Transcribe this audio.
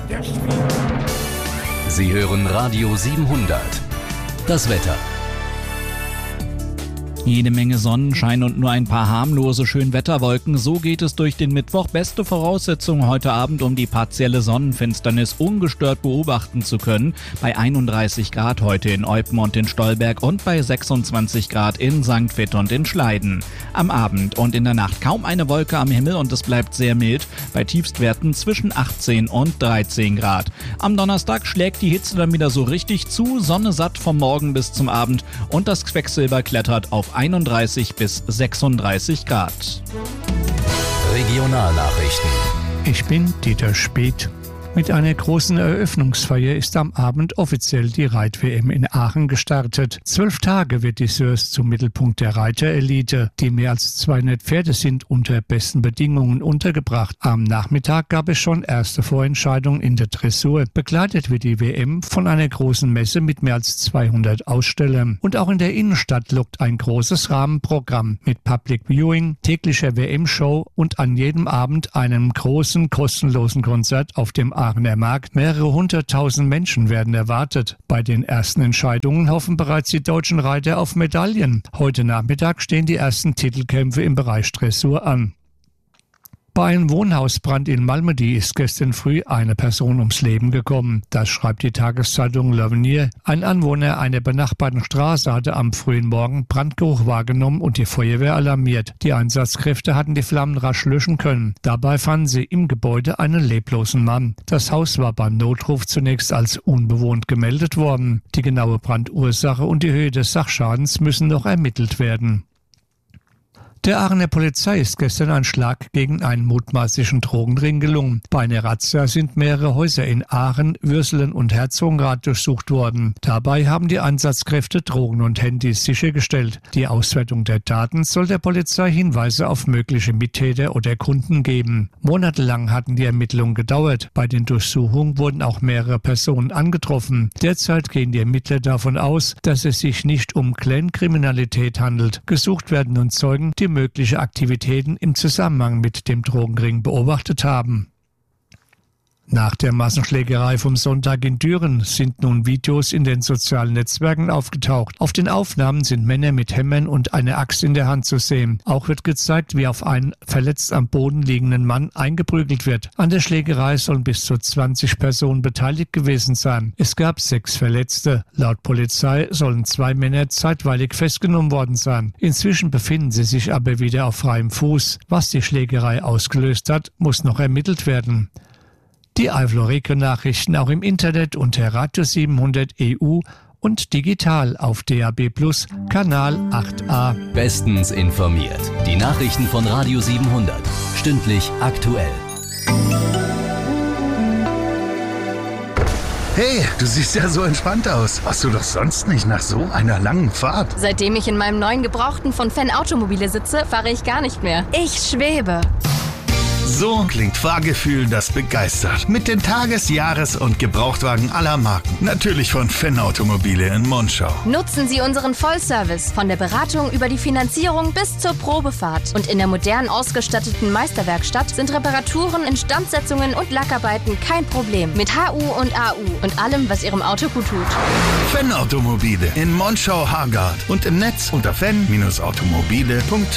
Sie hören Radio 700. Das Wetter. Jede Menge Sonnenschein und nur ein paar harmlose Schönwetterwolken. So geht es durch den Mittwoch. Beste Voraussetzungen heute Abend, um die partielle Sonnenfinsternis ungestört beobachten zu können. Bei 31 Grad heute in Eupen und in Stolberg und bei 26 Grad in St. Vith und in Schleiden. Am Abend und in der Nacht kaum eine Wolke am Himmel und es bleibt sehr mild. Bei Tiefstwerten zwischen 18 und 13 Grad. Am Donnerstag schlägt die Hitze dann wieder so richtig zu. Sonne satt vom Morgen bis zum Abend und das Quecksilber klettert auf 31 bis 36 Grad. Regionalnachrichten. Ich bin Dieter Speth. Mit einer großen Eröffnungsfeier ist am Abend offiziell die Reit-WM in Aachen gestartet. 12 Tage wird die Sörs zum Mittelpunkt der Reiterelite. Die mehr als 200 Pferde sind unter besten Bedingungen untergebracht. Am Nachmittag gab es schon erste Vorentscheidungen in der Dressur. Begleitet wird die WM von einer großen Messe mit mehr als 200 Ausstellern. Und auch in der Innenstadt lockt ein großes Rahmenprogramm mit Public Viewing, täglicher WM-Show und an jedem Abend einem großen kostenlosen Konzert auf dem Aachener Markt. Mehrere 100.000 Menschen werden erwartet. Bei den ersten Entscheidungen hoffen bereits die deutschen Reiter auf Medaillen. Heute Nachmittag stehen die ersten Titelkämpfe im Bereich Dressur an. Bei einem Wohnhausbrand in Malmedy ist gestern früh eine Person ums Leben gekommen. Das schreibt die Tageszeitung L'Avenir. Ein Anwohner einer benachbarten Straße hatte am frühen Morgen Brandgeruch wahrgenommen und die Feuerwehr alarmiert. Die Einsatzkräfte hatten die Flammen rasch löschen können. Dabei fanden sie im Gebäude einen leblosen Mann. Das Haus war beim Notruf zunächst als unbewohnt gemeldet worden. Die genaue Brandursache und die Höhe des Sachschadens müssen noch ermittelt werden. Der Aachener Polizei ist gestern ein Schlag gegen einen mutmaßlichen Drogenring gelungen. Bei einer Razzia sind mehrere Häuser in Aachen, Würselen und Herzogenrath durchsucht worden. Dabei haben die Einsatzkräfte Drogen und Handys sichergestellt. Die Auswertung der Daten soll der Polizei Hinweise auf mögliche Mittäter oder Kunden geben. Monatelang hatten die Ermittlungen gedauert. Bei den Durchsuchungen wurden auch mehrere Personen angetroffen. Derzeit gehen die Ermittler davon aus, dass es sich nicht um Clankriminalität handelt. Gesucht werden nun Zeugen, die mögliche Aktivitäten im Zusammenhang mit dem Drogenring beobachtet haben. Nach der Massenschlägerei vom Sonntag in Düren sind nun Videos in den sozialen Netzwerken aufgetaucht. Auf den Aufnahmen sind Männer mit Hämmern und einer Axt in der Hand zu sehen. Auch wird gezeigt, wie auf einen verletzt am Boden liegenden Mann eingeprügelt wird. An der Schlägerei sollen bis zu 20 Personen beteiligt gewesen sein. Es gab 6 Verletzte. Laut Polizei sollen 2 Männer zeitweilig festgenommen worden sein. Inzwischen befinden sie sich aber wieder auf freiem Fuß. Was die Schlägerei ausgelöst hat, muss noch ermittelt werden. Die Eifel-Region-Nachrichten auch im Internet unter Radio 700 EU und digital auf DAB+ Kanal 8a. Bestens informiert. Die Nachrichten von Radio 700. Stündlich aktuell. Hey, du siehst ja so entspannt aus. Warst du doch sonst nicht nach so einer langen Fahrt? Seitdem ich in meinem neuen Gebrauchten von Fenn Automobile sitze, fahre ich gar nicht mehr. Ich schwebe. So klingt Fahrgefühl, das begeistert. Mit den Tages-, Jahres- und Gebrauchtwagen aller Marken. Natürlich von Fenn Automobile in Monschau. Nutzen Sie unseren Vollservice. Von der Beratung über die Finanzierung bis zur Probefahrt. Und in der modern ausgestatteten Meisterwerkstatt sind Reparaturen, Instandsetzungen und Lackarbeiten kein Problem. Mit HU und AU und allem, was Ihrem Auto gut tut. Fenn Automobile in Monschau-Hargard und im Netz unter fenn-automobile.de.